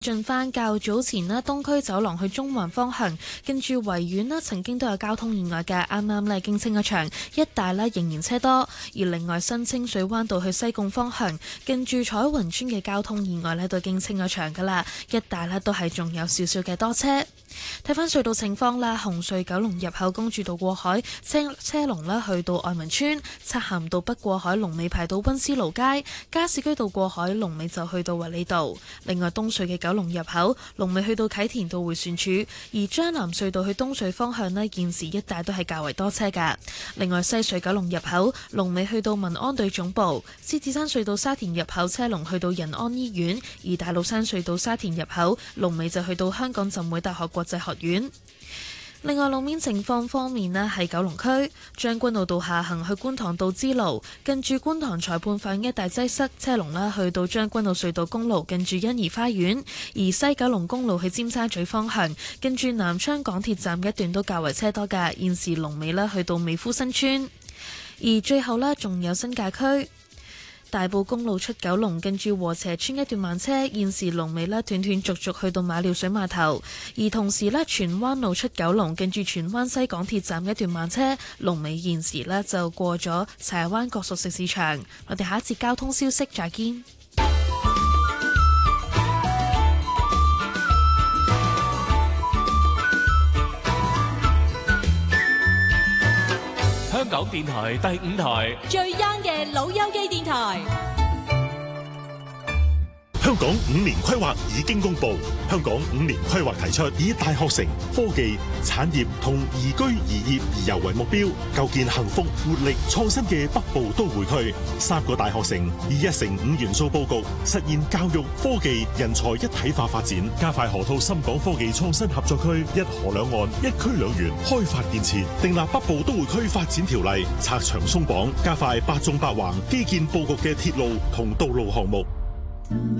進翻較早前啦，東區走廊去中環方向，跟住維園啦，曾經都有交通意外嘅，啱啱咧經清一場，一帶咧仍然車多。而另外新清水灣道去西貢方向，跟住彩雲村嘅交通意外咧都經清一場噶啦，一帶咧都係仲有少少嘅多車。睇翻隧道情況啦，紅隧九龍入口公主道過海車龍咧去到愛民村，漆咸道北過海龍尾排到溫思勞街，加士居道過海龍尾就去到衛理道。另外東隧嘅九龍入口龍尾去到啟田道迴旋處，而將南隧道去東隧方向呢，現時一帶都係較為多車噶。另外西隧九龍入口龍尾去到民安隊總部，獅子山隧道沙田入口車龍去到仁安醫院，而大老山隧道沙田入口龍尾就去到香港浸會大學國際學院。另外路面情況方面呢，喺九龍區將軍澳道下行去觀塘道支路，近住觀塘裁判法院一帶擠塞車龍啦，去到將軍澳隧道公路近住欣怡花園；而西九龍公路去尖沙咀方向，近住南昌港鐵站一段都較為車多㗎，現時龍尾啦去到美孚新村。而最後呢，仲有新界區大埔公路出九龍，近住禾輋村一段慢車，現時龍尾咧斷斷續續去到馬料水碼頭。而同時咧，荃灣路出九龍，近住荃灣西港鐵站一段慢車，龍尾現時咧就過咗柴灣角熟食市場。我哋下一節交通消息再見。 香港電台第5台最 young 嘅老友記電台。 香港5年規劃已經公布，香港5年規劃提出以大學城、科技、產業同宜居宜業宜遊為目標，構建幸福、活力、創新嘅北部都會區。3個大學城以1城5元素佈局，實現教育、科技、人才一體化發展，加快河套深港科技創新合作區一河兩岸、一區兩園開發建設，訂立北部都會區發展條例，拆牆鬆綁，加快8縱8橫基建佈局嘅鐵路同道路項目。